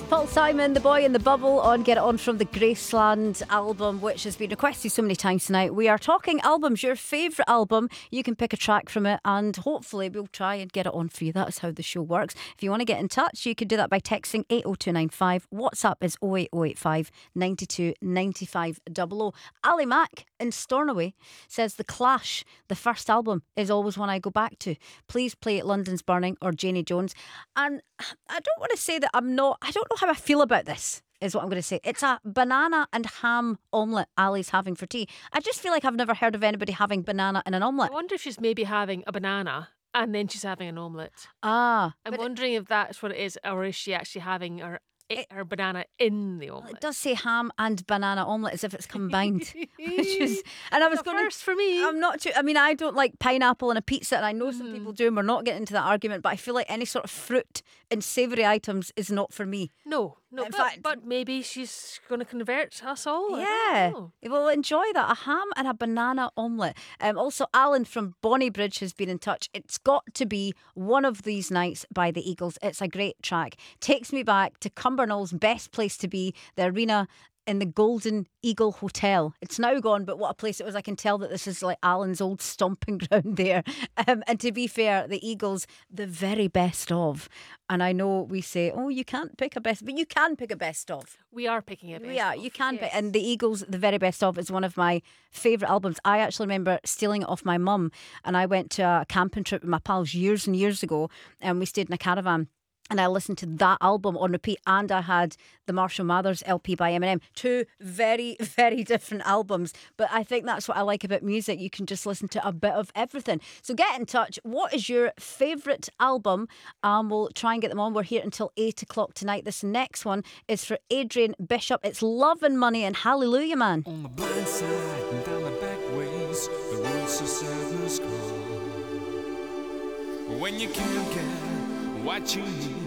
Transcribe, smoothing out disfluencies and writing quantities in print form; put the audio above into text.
Paul Simon, The Boy in the Bubble on Get It On from the Graceland album, which has been requested so many times tonight. We are talking albums, your favourite album. You can pick a track from it and hopefully we'll try and get it on for you. That is how the show works. If you want to get in touch, you can do that by texting 80295. WhatsApp is 08085 92 95 00. Ali Mack in Stornoway says The Clash, the first album, is always one I go back to. Please play London's Burning or Janie Jones. And I don't want to say that I don't know how I feel about this, is what I'm going to say. It's a banana and ham omelette Ali's having for tea. I just feel like I've never heard of anybody having banana in an omelette. I wonder if she's maybe having a banana and then she's having an omelette. I'm wondering if that's what it is, or is she actually having her banana in the omelette? It does say ham and banana omelette as if it's combined. And I was going first for me. I'm not too. I mean, I don't like pineapple on a pizza, and I know some people do, and we're not getting into that argument. But I feel like any sort of fruit and savoury items is not for me. No. In fact, but maybe she's going to convert us all. Yeah, we'll enjoy that. A ham and a banana omelette. Also, Alan from Bonnybridge has been in touch. It's got to be One of These Nights by the Eagles. It's a great track. Takes me back to Cumbernaul's best place to be, the arena in the Golden Eagle Hotel. It's now gone, but what a place it was. I can tell that this is like Alan's old stomping ground there. And to be fair, the Eagles, the very best of. And I know we say, oh, you can't pick a best, but you can pick a best of. We are picking a best of. Yeah, you can pick. And the Eagles, the very best of, is one of my favourite albums. I actually remember stealing it off my mum, and I went to a camping trip with my pals years and years ago, and we stayed in a caravan. And I listened to that album on repeat, and I had the Marshall Mathers LP by Eminem. Two very, very different albums. But I think that's what I like about music. You can just listen to a bit of everything. So get in touch. What is your favourite album? We'll try and get them on. We're here until 8 o'clock tonight. This next one is for Adrian Bishop. It's Love and Money and Hallelujah Man. On the blind side and down the back ways, the road so sadness calls. When you can't get what you need,